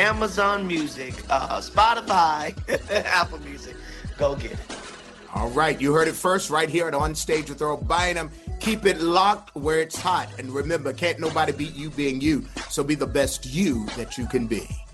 Amazon Music, Spotify, Apple Music. Go get it. All right, you heard it first right here at On Stage with Earl Bynum. Keep it locked where it's hot. And remember, can't nobody beat you being you. So be the best you that you can be.